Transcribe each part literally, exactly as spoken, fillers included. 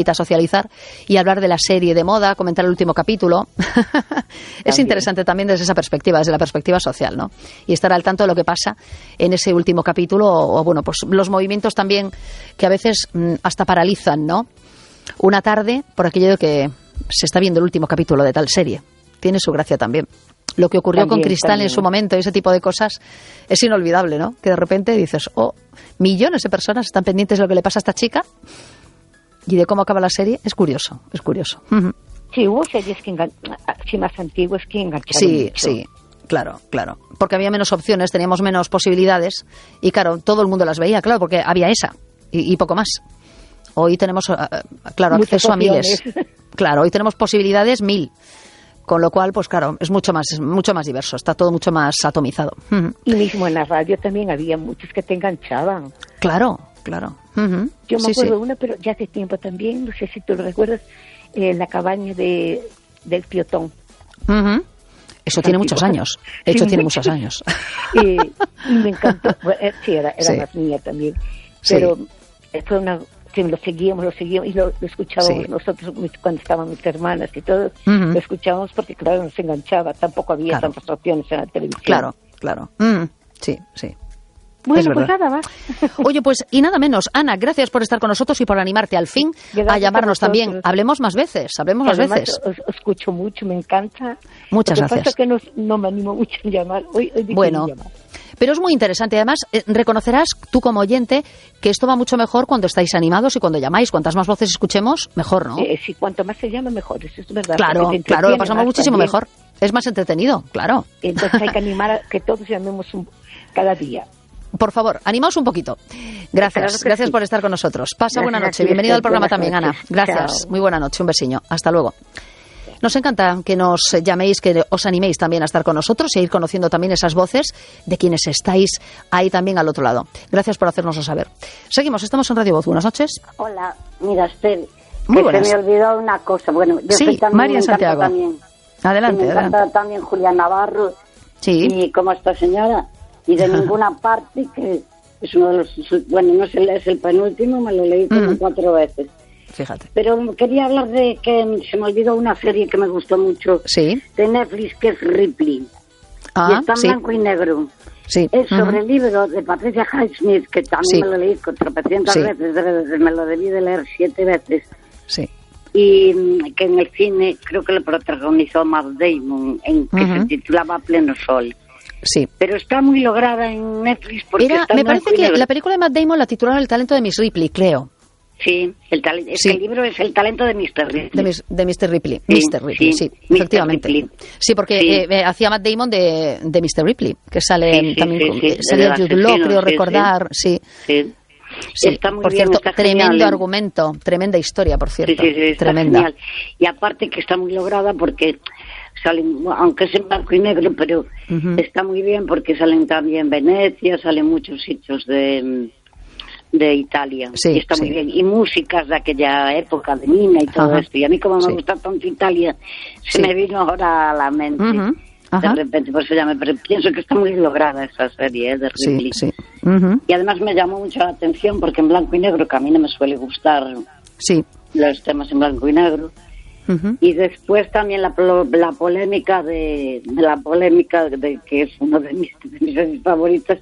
invita a socializar y hablar de la serie de moda, comentar el último capítulo. Es interesante también desde esa perspectiva, desde la perspectiva social, ¿no? Y estar al tanto de lo que pasa en ese último capítulo o, o bueno, pues los movimientos también que a veces mmm, hasta paralizan, ¿no? Una tarde por aquello de que se está viendo el último capítulo de tal serie. Tiene su gracia también. Lo que ocurrió también, con Cristal también. En su momento, ese tipo de cosas, es inolvidable, ¿no? Que de repente dices, oh, millones de personas están pendientes de lo que le pasa a esta chica y de cómo acaba la serie. Es curioso, es curioso. Uh-huh. Sí, hubo series que engan... sí, más antiguas que engancharon Sí, mucho. sí, claro, claro. Porque había menos opciones, teníamos menos posibilidades y claro, todo el mundo las veía, claro, porque había esa y, y poco más. Hoy tenemos, claro, Muchas acceso opciones. a miles. Claro, hoy tenemos posibilidades mil. Con lo cual, pues claro, es mucho más, es mucho más diverso, está todo mucho más atomizado. Uh-huh. Y mismo en la radio también había muchos que te enganchaban. Claro, claro. Uh-huh. Yo me sí, acuerdo de sí. una, pero ya hace tiempo también, no sé si tú lo recuerdas, eh, la cabaña de del Piotón. Uh-huh. Eso tiene muchos años. De hecho, Sí, tiene mucho. muchos años. Eh, y me encantó. Bueno, eh, sí, era, era Sí. más niña también. Sí. Pero eh, fue una... Sí, lo seguíamos, lo seguíamos y lo, lo escuchábamos Sí. nosotros cuando estaban mis hermanas y todo, Uh-huh. lo escuchábamos porque claro, nos enganchaba, tampoco había Claro. tantas opciones en la televisión. Claro, claro. Uh-huh. Sí, sí. Bueno, Es pues verdad. nada más. Oye, pues y nada menos. Ana, gracias por estar con nosotros y por animarte al fin Gracias a llamarnos a vosotros. también. Hablemos más veces, hablemos más Además, veces. Os, os escucho mucho, me encanta. Muchas Lo que gracias. pasa que no, no me animo mucho a llamar. Hoy, hoy dije Bueno, llamar. pero es muy interesante. Además, eh, reconocerás tú como oyente que esto va mucho mejor cuando estáis animados y cuando llamáis. Cuantas más voces escuchemos, mejor, ¿no? Eh, si cuanto más se llama, mejor. Eso es verdad. Claro, porque te claro, lo entretiene pasamos más muchísimo también. mejor. Es más entretenido, claro. Entonces hay que animar a que todos llamemos un, cada día. Por favor, animaos un poquito. Gracias, Claro que gracias sí. por estar con nosotros. Pasa Gracias buena a noche. ti, Bienvenido al Esther. programa Buenas también, Ana. noches. Gracias. Chao. Muy buena noche. Un besiño. Hasta luego. Nos encanta que nos llaméis, que os animéis también a estar con nosotros y a ir conociendo también esas voces de quienes estáis ahí también al otro lado. Gracias por hacérnoslo saber. Seguimos, estamos en Radio Voz. Buenas noches. Hola, mira, Esther, Muy que buenas. se me olvidó una cosa. Bueno, yo Sí, soy también, María me encanta Santiago. También, Adelante, me encanta adelante. también Julián Navarro Sí. y como esta señora, y de ninguna parte, que es uno de los, bueno, no sé, es el penúltimo, me lo leí como Mm. cuatro veces. Fíjate. Pero quería hablar de que se me olvidó una serie que me gustó mucho Sí. de Netflix, que es Ripley. y Ah, está en sí. blanco y negro. Sí. Es sobre Ujú. el libro de Patricia Highsmith, que también Sí. me lo leí tropecientas Sí. veces, de- me lo debí de leer siete veces. Sí. Y mm, que en el cine creo que lo protagonizó Matt Damon, en que Ujú. se titulaba Pleno Sol. Sí. Pero está muy lograda en Netflix porque Era, está en me blanco parece y que negro. la película de Matt Damon la titularon El talento de Miss Ripley, creo. Sí, el tale- es Sí. que el libro es El talento de mister Ripley. De, mis- de mister Ripley. Sí, mister Ripley, sí, sí, mister efectivamente. Ripley. Sí, porque Sí. eh, eh, hacía Matt Damon de, de mister Ripley, que sale Sí, sí, también sí, con, sí, eh, salía del Jude Law, asesino, creo sí, recordar, sí. Sí. Sí, Está muy por bien, cierto, está tremendo genial, ¿eh? argumento, tremenda historia, por Sí, cierto. sí, sí, está tremenda. genial. Y aparte que está muy lograda porque salen, aunque es en blanco y negro, pero Ujú. está muy bien porque salen también Venecia, salen muchos sitios de, de Italia. Sí, y está sí. muy bien. Y músicas de aquella época de Nina y todo Ajá. esto. Y a mí como me Sí. gusta tanto Italia, se Sí. me vino ahora a la mente. Ujú. De Ajá. repente, por eso ya me pero pienso que está muy lograda esa serie ¿eh? de Ripley. Sí, sí. Ujú. Y además me llamó mucho la atención porque en blanco y negro, que a mí no me suele gustar Sí. los temas en blanco y negro. Ujú. Y después también la, plo- la polémica de, de la polémica de que es uno de mis, de mis series favoritas,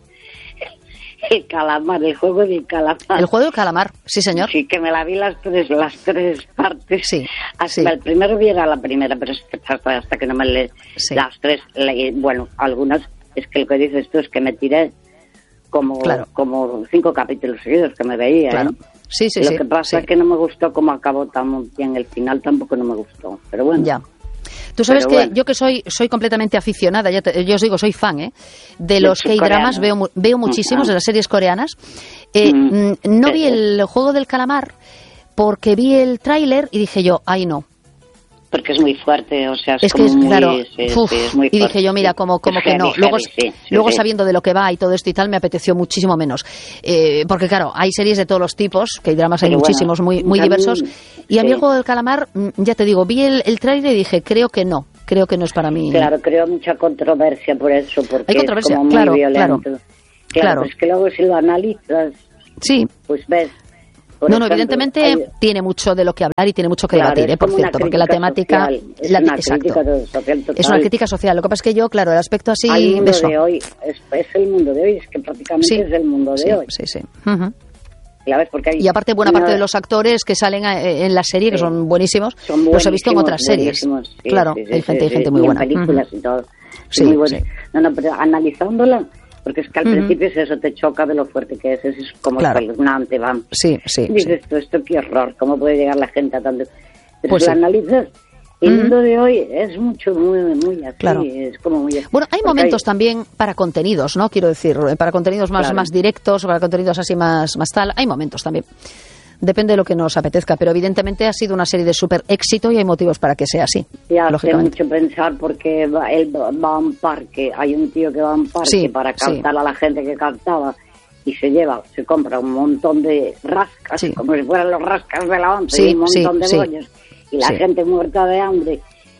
el calamar, el juego del calamar. El juego del calamar, sí, señor. Sí, que me la vi las tres, las tres partes. Sí, Hasta sí. el primero vi era la primera, pero es que hasta, hasta que no me le Sí. las tres, le- bueno, algunas, es que lo que dices tú es que me tiré como, Claro. como cinco capítulos seguidos que me veía. Claro. ¿eh? Sí, sí, Lo sí. que pasa sí. es que no me gustó cómo acabó tan bien el final, tampoco no me gustó. Pero bueno. Ya. Tú sabes Pero que bueno. yo que soy soy completamente aficionada, ya te- yo os digo, soy fan ¿eh? de De los los K-dramas, coreanos. veo, mu- veo muchísimos Ah. de las series coreanas. Eh, Mm. mm, no Eh, vi eh. el juego del calamar porque vi el tráiler y dije yo, ay no. Porque es muy fuerte, o sea, es, Es que como es, muy, claro, sí, uf, sí, es muy y fuerte, dije yo, mira, sí. como, como Es que no. heavy, Luego, heavy, sí, sí, luego sí. sabiendo de lo que va y todo esto y tal, me apeteció muchísimo menos. Eh, porque claro, hay series de todos los tipos, que hay dramas, hay Pero bueno, muchísimos, muy, muy también, diversos. Y a mí sí. el juego del calamar, mm, ya te digo, vi el, el tráiler y dije, creo que no, creo que no es para mí. Claro, creo mucha controversia por eso, porque Hay controversia, es como muy claro, violento. claro. Claro, Claro. pero es que luego si lo analizas, Sí, pues ves, Por no, no, ejemplo, evidentemente hay... tiene mucho de lo que hablar y tiene mucho que claro, debatir, ¿eh? Por cierto, porque la temática... Social, es, la, una exacto, crítica social total. Es una crítica social. Lo que pasa es que yo, claro, el aspecto así... Al mundo eso. de hoy, es, es el mundo de hoy, es que prácticamente Sí, es el mundo de sí, hoy. sí, sí. Uh-huh. ¿Sabes? Porque hay Y aparte, buena una... parte de los actores que salen en la serie, que sí. son buenísimos, son los he visto en otras series. Sí, claro, sí, sí, hay gente, sí, hay gente sí, muy y buena. en películas uh-huh. y todo. Sí, muy bueno. sí. No, no, pero analizándola, porque es que al uh-huh. principio es eso, te choca de lo fuerte que es, es como claro. espeluznante, vamos. Sí, sí, dices sí. tú, esto qué horror, ¿cómo puede llegar la gente a tanto? Pero Pues si la sí. analizas, el uh-huh. mundo de hoy es mucho, muy, muy así, claro. es como muy así. Bueno, hay Porque momentos hay... también para contenidos, ¿no? Quiero decir, para contenidos más, claro. más directos, para contenidos así más, más tal, hay momentos también. Depende de lo que nos apetezca, pero evidentemente ha sido una serie de súper éxito y hay motivos para que sea así. Te hace lógicamente. mucho pensar porque va, él va a un parque, hay un tío que va a un parque Sí, para captar sí. a la gente que captaba y se lleva, se compra un montón de rascas, Sí. como si fueran los rascas de la once, Sí, y un montón sí, de sí. bollos, y la Sí. gente muerta de hambre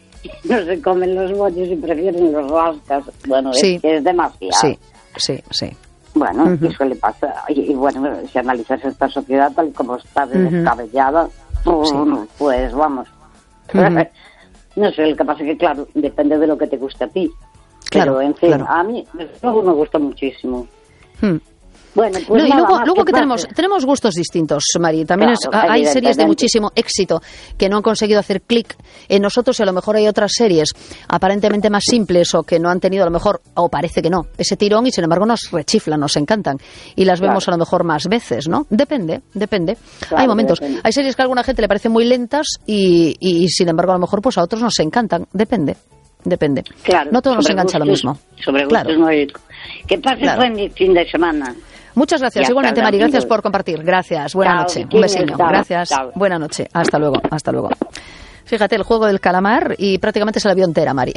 no se comen los bollos y prefieren los rascas. Bueno, Sí. es que es demasiado. Sí, sí, sí. Bueno, Uh-huh. eso le pasa. Y, y bueno, si analizas esta sociedad tal como está Uh-huh. descabellada, pues, Sí. pues vamos. Uh-huh. No sé, lo que pasa es que, claro, depende de lo que te guste a ti. Claro, Pero, en fin, claro. a mí desde luego me gusta muchísimo. Hmm. Bueno, pues No, y nada luego, más, luego que pase. tenemos tenemos gustos distintos, Mari. También es- Claro, hay series de evidentemente. muchísimo éxito que no han conseguido hacer clic en nosotros y a lo mejor hay otras series aparentemente más simples o que no han tenido a lo mejor, o parece que no, ese tirón y sin embargo nos rechiflan, nos encantan y las vemos Claro. a lo mejor más veces, ¿no? Depende, depende. Claro, hay momentos. depende. Hay series que a alguna gente le parecen muy lentas y, y, y sin embargo a lo mejor pues a otros nos encantan. Depende. Depende. Claro, no todo nos sobre engancha lo gustos- mismo. Sobre gustos Claro. no hay... Que pase Claro. buen fin de semana. Muchas gracias. Ya Igualmente, está, Mari, gracias amigos. por compartir. Gracias. Buena Chao, noche. Un ¿quién besiño. está? Gracias. Chao. Buena noche. Hasta luego. Hasta luego. Fíjate, el juego del calamar y prácticamente se la vio entera, Mari.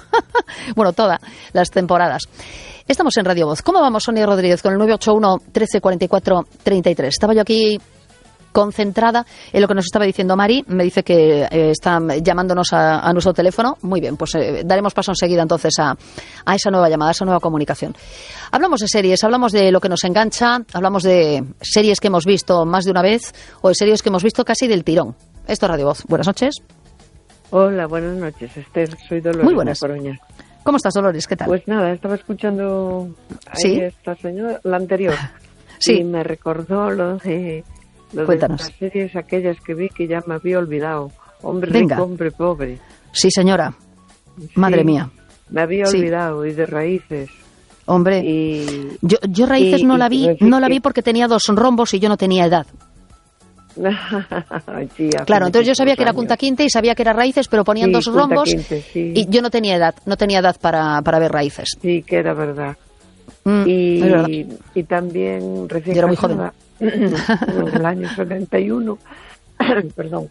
Bueno, todas las temporadas. Estamos en Radio Voz. ¿Cómo vamos, Sonia Rodríguez, con el nueve ocho uno, trece cuarenta y cuatro, treinta y tres? Estaba yo aquí concentrada en lo que nos estaba diciendo Mari. Me dice que eh, está llamándonos a, a nuestro teléfono. Muy bien, pues eh, daremos paso enseguida entonces a, a esa nueva llamada, a esa nueva comunicación. Hablamos de series, hablamos de lo que nos engancha, hablamos de series que hemos visto más de una vez o de series que hemos visto casi del tirón. Esto es Radio Voz. Buenas noches. Hola, buenas noches, Esther. Soy Dolores Muy buenas. de Coruña. ¿Cómo estás, Dolores? ¿Qué tal? Pues nada, estaba escuchando a ¿Sí? esta señora, la anterior, Sí. y me recordó lo de, lo de Cuéntanos. las series aquellas que vi que ya me había olvidado. Hombre Venga. rico, hombre pobre. Sí, señora. Madre Sí, mía. Me había Sí. olvidado, y de Raíces. Hombre, Y... yo, yo Raíces y- no y la vi, quiero decir no la que- vi porque tenía dos rombos y yo no tenía edad. Sí, hace Claro, entonces yo sabía muchísimos que era años. Kunta Quinte y sabía que era Raíces, pero ponían Sí, dos Kunta rombos Quinte, sí. y yo no tenía edad, no tenía edad para, para ver Raíces. Sí, que era verdad. Mm, Y, es verdad. y también recién Yo era muy casada, en el año setenta y uno, perdón,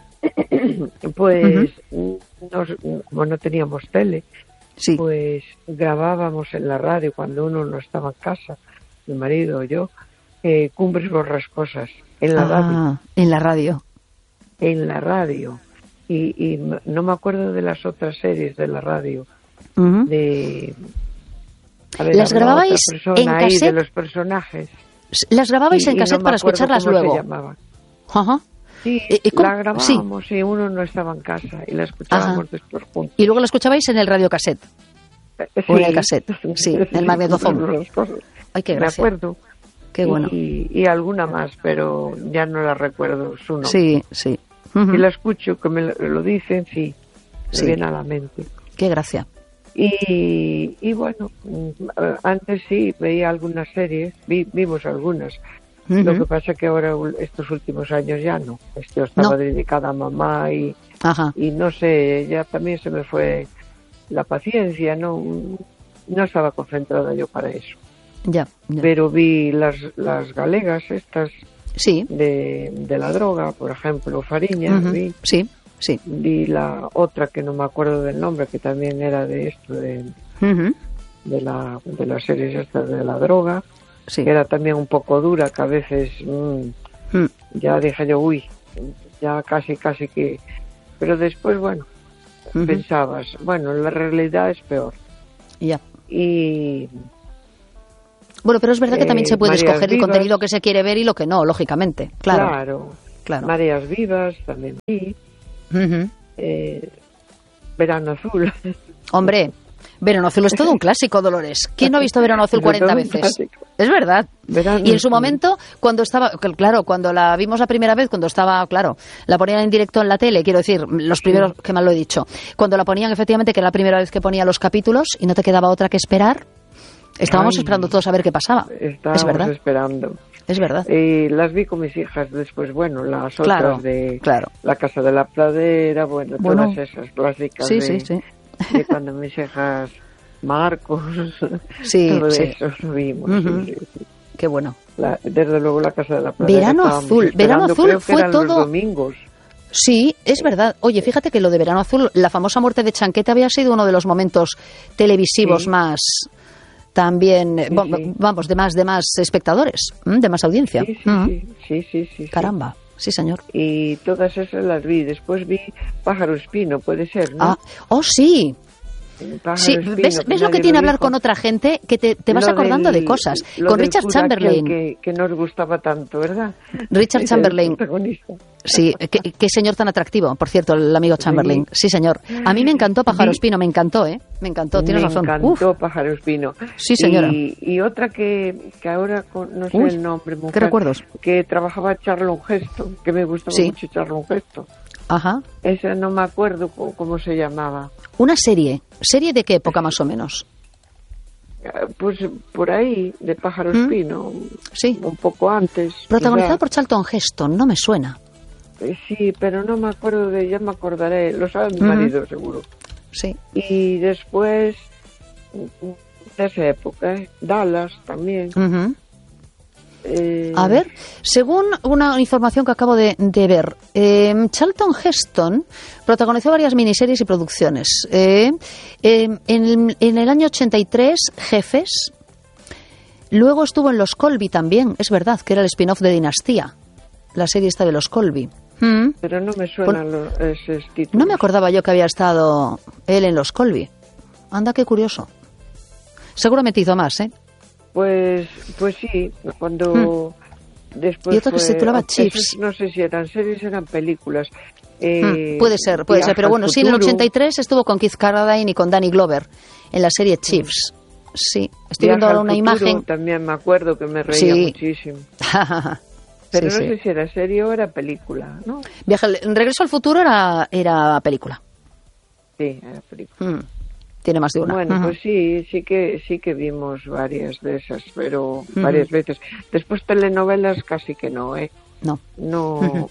pues nos- como no teníamos tele, Sí, pues grabábamos en la radio cuando uno no estaba en casa, mi marido o yo, eh, Cumbres Borrascosas, en la radio, ah, en la radio. en la radio. Y, y m- no me acuerdo de las otras series de la radio, Ujú. de... a ver, ¿Las hablaba grababais otra persona en ahí cassette? de los personajes. Las grababais Y- en y cassette no me para acuerdo escucharlas cómo luego. se llamaba. Ajá. Sí, ¿Y- y cómo? la grabábamos y uno no estaba en casa y la escuchábamos Ajá. después juntos. Y luego la escuchabais en el radiocassette. O en el cassette, sí, en el magnetofón. Las cosas. Ay, qué Me gracia. acuerdo. Qué bueno. Y, y alguna más, pero ya no la recuerdo su nombre. Sí, sí. Ujú. Si la escucho, que me lo, lo dicen, sí, me Sí. viene a la mente. Qué gracia. Y, y bueno, mm, antes sí veía algunas series, vi- vimos algunas. Lo Ujú. que pasa que ahora, ul- estos últimos años ya no. Yo estaba No. dedicada a mamá y, Ajá. y no sé, ya también se me fue la paciencia, no no estaba concentrada yo para eso. Ya, ya. Pero vi las, las galegas estas Sí. de, de la droga, por ejemplo, Fariña, Ujú. vi, Sí, sí. vi la otra que no me acuerdo del nombre, que también era de esto, de, Ujú. de, la, de las series estas de la droga, Sí. que era también un poco dura, que a veces mm, Mm. ya dije yo, uy, ya casi, casi que... Pero después, bueno, Ujú. pensabas, bueno, la realidad es peor. Ya. Y, Bueno, pero es verdad que también Eh, se puede Mareas escoger el Vivas. contenido que se quiere ver y lo que no, lógicamente. Claro. Claro. Claro. Mareas Vivas también vi. Ujú. Eh, Verano Azul. Hombre, Verano Azul es todo un clásico, Dolores. ¿Quién no ha visto Verano Azul Es cuarenta todo un veces? clásico. Es verdad. Verano Y en su Azul. momento, cuando estaba, claro, cuando la vimos la primera vez, cuando estaba, claro, la ponían en directo en la tele, quiero decir, los primeros, que mal lo he dicho, cuando la ponían efectivamente, que era la primera vez que ponía los capítulos y no te quedaba otra que esperar, estábamos Ay, esperando todos a ver qué pasaba. Estábamos Es verdad, esperando. es verdad. Y las vi con mis hijas después, bueno, las otras Claro, de claro. La Casa de la Pradera, bueno, Bueno. todas esas clásicas Sí, de, sí, sí. de cuando mis hijas, Marcos, Sí, todo sí. eso lo vimos. Ujú. Sí, sí, sí. Qué bueno. La- desde luego La Casa de la Pradera. Verano estábamos Azul, esperando, Verano Azul creo que fue eran los todo- domingos. Sí, es verdad. Oye, fíjate que lo de Verano Azul, la famosa muerte de Chanquete había sido uno de los momentos televisivos Sí. más también, eh, Sí, va- sí. vamos, de más de más espectadores, ¿m? De más audiencia. Sí, sí, Mm. sí, sí, sí, sí, sí. Caramba, sí, señor. Y todas esas las vi. Después vi Pájaro Espino, puede ser, ¿no? Ah, oh, sí. Pájaro Sí, Espino, ¿ves, que ves lo que nadie tiene hablar dijo. con otra gente? Que te, te vas Lo acordando del- de cosas. lo Con del Richard cura aquel Chamberlain. Que, que nos gustaba tanto, ¿verdad? Richard El Chamberlain. protagonista. Sí, qué, qué señor tan atractivo, por cierto, el amigo Chamberlain. Sí, señor. A mí me encantó Pájaro Vi- Espino, me encantó, ¿eh? Me encantó, tienes Me razón. encantó Uf, Pájaro Espino. Sí, señora. Y, y otra que, que ahora con- no sé Uy, el nombre, mujer, ¿qué recuerdos? que trabajaba Charlon Gesto, que me gustaba Sí. mucho Charlon Gesto. ajá. Esa no me acuerdo cómo, cómo se llamaba. Una serie. ¿Serie de qué época más o menos? Eh, Pues por ahí, de Pájaro ¿Mm? Espino, Sí. un poco antes. Protagonizada quizá. por Charlton Heston, no me suena. Eh, Sí, pero no me acuerdo de, ya me acordaré, lo sabe mi Ujú. marido seguro. Sí. Y después, de esa época, ¿eh? Dallas también. Ujú. eh, A ver, según una información que acabo de, de ver, eh, Charlton Heston protagonizó varias miniseries y producciones. Eh, eh, en, en el año ochenta y tres, Jefes. Luego estuvo en Los Colby también, es verdad, que era el spin-off de Dinastía. La serie esta de Los Colby. Mm. Pero no me suenan los, esos títulos. No me acordaba yo que había estado él en Los Colby. Anda, qué curioso. Seguramente hizo más, ¿eh? Pues, pues sí, cuando después Y otro que se fue- titulaba esos Chiefs. no sé si eran series, eran películas. Eh, Mm, puede ser, puede ser. Viaje Pero al bueno, sí, en el futuro. ochenta y tres estuvo con Keith Carradine y con Danny Glover en la serie Chiefs. Sí, estoy Viaje viendo ahora al una futuro, imagen. También me acuerdo que me reía Sí. muchísimo. Pero Sí, no sí. sé si era serie o era película, ¿no? Viaje al- Regreso al futuro era, era película. Sí, era película. Mm, Tiene más de una. Bueno, Ujú. pues sí, sí que sí que vimos varias de esas, pero Ujú. varias veces. Después telenovelas casi que no, ¿eh? No. No,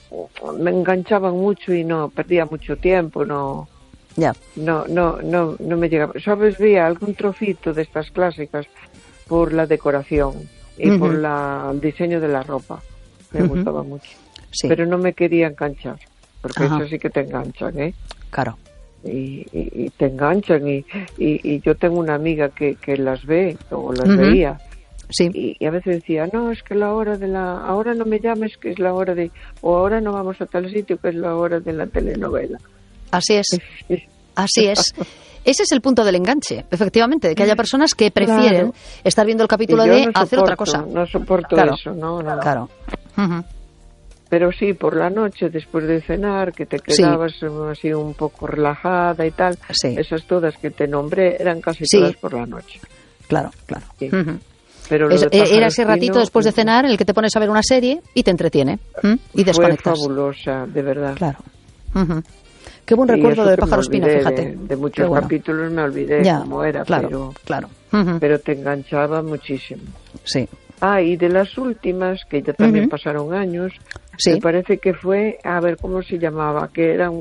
me enganchaban mucho y no, perdía mucho tiempo, no, Ya. no, no, no, no me llegaba. Sabes, veía algún trocito de estas clásicas por la decoración y Ujú. por la, el diseño de la ropa. Me Ujú. gustaba mucho. Sí, Pero no me quería enganchar, porque Ajá. eso sí que te enganchan, ¿eh? claro. Y, y, y te enganchan y, y, y yo tengo una amiga que, que las ve o las Ujú. veía Sí. y, y a veces decía, no, es que la hora de la, ahora no me llames que es la hora de, o ahora no vamos a tal sitio que es la hora de la telenovela. Así es. Así es. Ese es el punto del enganche, efectivamente, de que haya personas que prefieren Claro. estar viendo el Y capítulo yo de no hacer otra soporto, cosa. No soporto Claro. eso, no, no. Claro. Ujú. Pero sí, por la noche, después de cenar, que te Sí. quedabas eh, así un poco relajada y tal, Sí. esas todas que te nombré eran casi Sí. todas por la noche. Claro, claro. Sí. Ujú. Pero lo Es- de eh, Pájaro era ese ratito Espino, después de cenar en el que te pones a ver una serie y te entretiene. ¿m? Y fue desconectas. fabulosa, de verdad. Claro. Ujú. Qué buen Y recuerdo eso de que me Pájaro Espino, olvidé fíjate. De, de Qué muchos bueno. capítulos me olvidé Ya, cómo era, claro, pero, claro. Ujú. pero te enganchaba muchísimo. Sí. Ah, y de las últimas, que ya también Ujú. pasaron años, Sí. me parece que fue, a ver cómo se llamaba, que eran,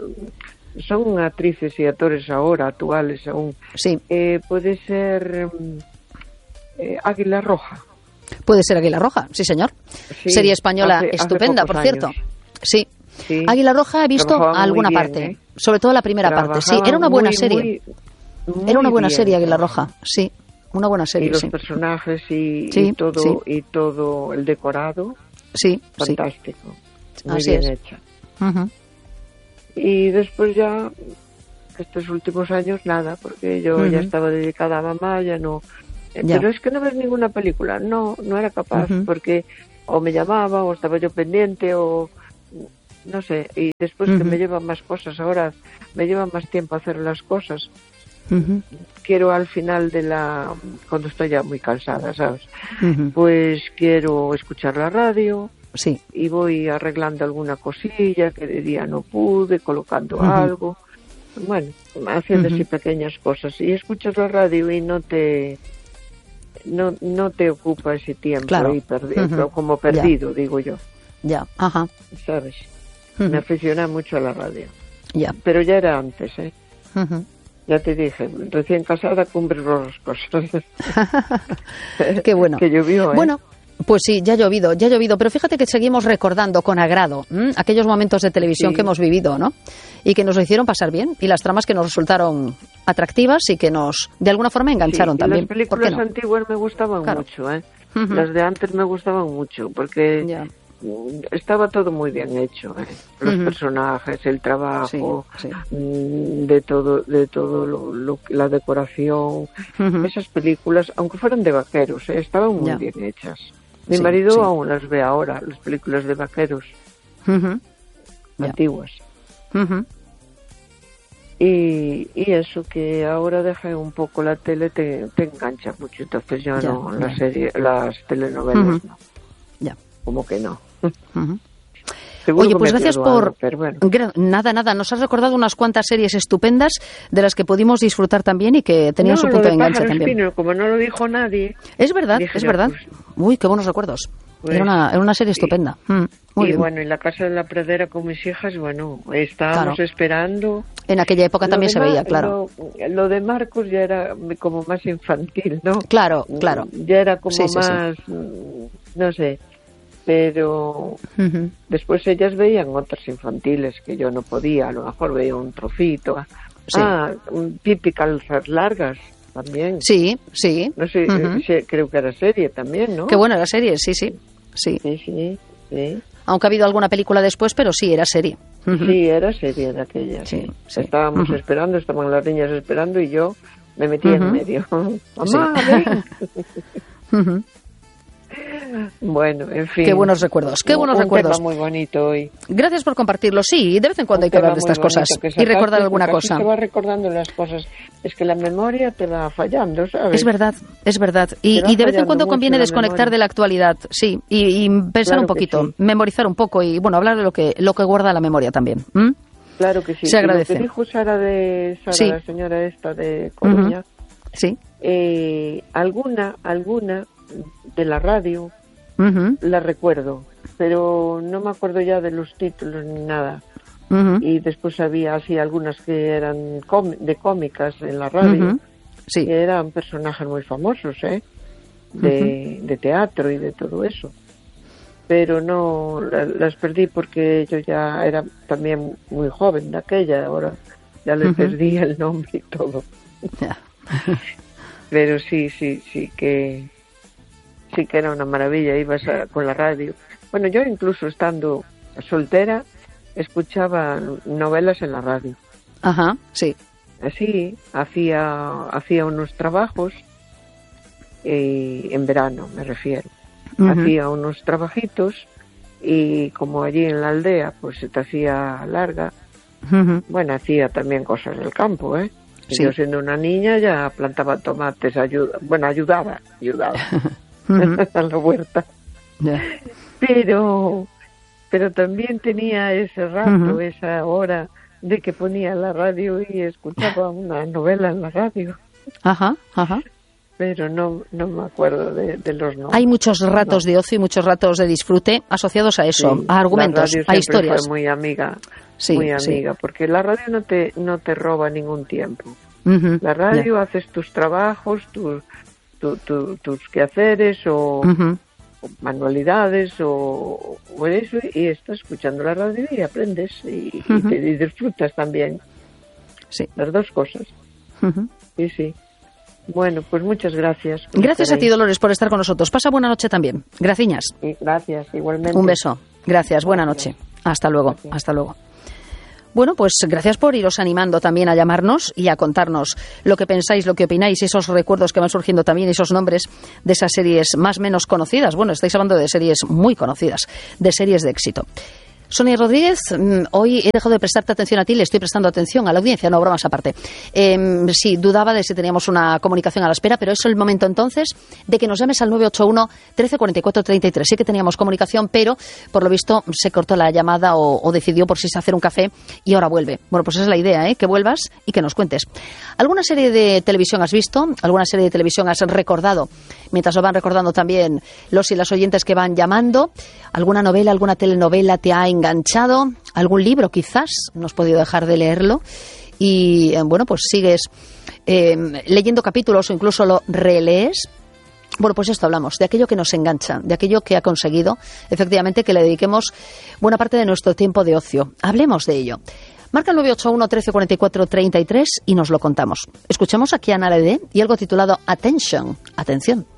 son actrices y actores ahora, actuales aún. Sí. Eh, puede ser mm, eh, Águila Roja. Puede ser Águila Roja, sí, señor. Sí, Serie española hace- hace estupenda, pocos por cierto. años. Sí. Sí. Águila Roja he visto Trabajaba muy alguna bien, parte, ¿eh? sobre todo la primera parte. Sí, Trabajaba era una buena muy, serie. muy- Era una muy buena bien. serie Águila Roja, sí. Una buena Y serie, los sí. personajes y, Sí, y todo sí. y todo el decorado Sí, sí. fantástico, muy Así bien es. hecha. Ujú. Y después ya estos últimos años nada, porque yo ya Ujú. estaba dedicada a mamá, ya no Ya. Pero es que no ves ninguna película. No, no era capaz, Uh-huh. porque o me llamaba o estaba yo pendiente o no sé. Y después Uh-huh. que me llevan más cosas, ahora me lleva más tiempo hacer las cosas. Uh-huh. Quiero al final de la... cuando estoy ya muy cansada, ¿sabes? Uh-huh. Pues quiero escuchar la radio Sí. y voy arreglando alguna cosilla que de día no pude, colocando Uh-huh. algo. Bueno, haciendo Uh-huh. así pequeñas cosas. Y escuchas la radio y no te... no, no te ocupa ese tiempo Claro. ahí perdido, Uh-huh. como perdido, digo yo, Ya. Ajá. ¿sabes? Uh-huh. Me aficiona mucho a la radio. Ya. Pero ya era antes, ¿eh? Uh-huh. Ya te dije, recién casada cumbres borrascosas. Qué bueno. Que llovió, ¿eh? Bueno, pues sí, ya ha llovido, ya ha llovido, pero fíjate que seguimos recordando con agrado ¿m? aquellos momentos de televisión Sí. que hemos vivido, ¿no? Y que nos lo hicieron pasar bien, y las tramas que nos resultaron atractivas y que nos, de alguna forma, engancharon Sí, y también. las ¿Por películas qué no? antiguas me gustaban Claro. mucho, ¿eh? Ujú. Las de antes me gustaban mucho, porque Ya. mm, estaba todo muy bien hecho, ¿eh? Los Ujú. personajes, el trabajo, Sí, sí. mm, de todo, de todo lo, lo- la decoración. Ujú. Esas películas, aunque fueran de vaqueros, ¿eh? Estaban muy Ya. bien hechas. Mi Sí, marido sí. aún las ve ahora, las películas de vaqueros Ujú. Ya. antiguas. Ujú. Y, y eso, que ahora dejé un poco la tele, te, te engancha mucho. Entonces ya, Ya, no, ya. las serie, las telenovelas Ujú. no. Ya. Como que no. Ujú. Seguro Oye, que pues me gracias pierdo por... algo, pero bueno. Gra- Nada, nada, nos has recordado unas cuantas series estupendas de las que pudimos disfrutar también y que tenían No, su lo punto de de enganche Pájaro también. Espino, como no lo dijo nadie. Es verdad, Dije, es verdad. pues, Uy, qué buenos recuerdos. pues, era, una, era una serie sí. estupenda. Mm, muy y bien. bueno, en la casa de la pradera con mis hijas, bueno, estábamos Claro. esperando. En aquella época Lo también de se Ma- veía, claro. Lo, lo de Marcos ya era como más infantil, ¿no? Claro, claro. Ya era como Sí, sí, sí. más, mm, no sé, pero Ujú. después ellas veían otras infantiles que yo no podía, a lo mejor veía un trocito. Sí. Ah, un Pipi Calzas Largas también. Sí, sí. No sé, Ujú. eh, se- creo que era serie también, ¿no? Qué buena la serie, sí, sí. Sí. Sí, sí, sí. Aunque ha habido alguna película después, pero sí, era serie. Ujú. Sí, era serie de aquella. Sí, Sí, sí. Estábamos Ujú. esperando, estaban las niñas esperando y yo me metí en Ujú. medio. Mamá, ven. Ujú. Bueno, en fin. Qué buenos recuerdos, qué buenos un recuerdos. Tema muy bonito hoy. Gracias por compartirlo. Sí, de vez en cuando Un hay que hablar tema de muy estas cosas bonito que y sacaste, recordar alguna porque así cosa. te vas recordando las cosas. Es que la memoria te va fallando, ¿sabes? Es verdad, es verdad. Y, Te va y de vez en fallando cuando mucho conviene la desconectar memoria. de la actualidad, sí, y, y pensar Claro un que poquito, sí. memorizar un poco y, bueno, hablar de lo que, lo que guarda la memoria también. ¿m? Claro que sí. Se Y lo agradece. que dijo Sara, de, Sara Sí. la señora esta de Coruña, Sí. eh, alguna, alguna de la radio Ujú, la recuerdo, pero no me acuerdo ya de los títulos ni nada. ujú, Y después había así algunas que eran com- de cómicas en la radio, ujú. Sí. que eran personajes muy famosos, ¿eh? De, de teatro y de todo eso. Pero no, la- las perdí porque yo ya era también muy joven de aquella, ahora ya les Ujú. perdí el nombre y todo. Ya. Pero sí, sí, sí que sí que era una maravilla, ibas a- con la radio. Bueno, yo incluso estando soltera escuchaba novelas en la radio. Ajá, sí. Así hacía hacía unos trabajos eh, en verano, me refiero. Ujú. Hacía unos trabajitos y como allí en la aldea pues se te hacía larga, Ujú. bueno, hacía también cosas del campo, ¿eh? Y Sí. yo siendo una niña ya plantaba tomates, ayuda, bueno, ayudaba, ayudaba Ujú. a la huerta. Ya. Pero, pero también tenía ese rato, Ujú. esa hora de que ponía la radio y escuchaba una novela en la radio. Ajá, ajá. Pero no, no me acuerdo de, de los nombres. Hay muchos ratos No. de ocio y muchos ratos de disfrute asociados a eso, Sí, a argumentos, la radio a siempre historias. fue muy amiga, Sí, muy sí. amiga, porque la radio no te, no te roba ningún tiempo. Ujú. La radio haces tus trabajos, tus, tu- tu- tus quehaceres o, Ya. Ujú. o manualidades o, o eso, y estás escuchando la radio y aprendes y, y Ujú. te y disfrutas también, Sí. las dos cosas. Ujú. Sí, sí. Bueno, pues muchas gracias. por Gracias a estar ti, ahí. Dolores, por estar con nosotros. Pasa buena noche también. Graciñas. Y gracias, igualmente. Un beso. Gracias. Buena noche. Hasta luego. Gracias. Hasta luego. Bueno, pues gracias por iros animando también a llamarnos y a contarnos lo que pensáis, lo que opináis, esos recuerdos que van surgiendo también, esos nombres de esas series más menos conocidas. Bueno, estáis hablando de series muy conocidas, de series de éxito. Sonia Rodríguez, hoy he dejado de prestarte atención a ti, le estoy prestando atención a la audiencia, no, bromas aparte. Eh, sí, dudaba de si teníamos una comunicación a la espera, pero es el momento entonces de que nos llames al nueve ocho uno, trece cuarenta y cuatro, treinta y tres. Sí que teníamos comunicación, pero por lo visto se cortó la llamada o, o decidió por si se hacer un café y ahora vuelve. Bueno, pues esa es la idea, ¿eh? Que vuelvas y que nos cuentes. ¿Alguna serie de televisión has visto? ¿Alguna serie de televisión has recordado? Mientras lo van recordando también los y las oyentes que van llamando. ¿Alguna novela, alguna telenovela te ha enganchado? ¿Algún libro quizás? No has podido dejar de leerlo. Y bueno, pues sigues eh, leyendo capítulos o incluso lo relees. Bueno, pues esto hablamos, de aquello que nos engancha, de aquello que ha conseguido, efectivamente, que le dediquemos buena parte de nuestro tiempo de ocio. Hablemos de ello. Marca el nueve ocho uno, trece cuarenta y cuatro, treinta y tres y nos lo contamos. Escuchemos aquí a Ana Ledé y algo titulado Attention. Atención.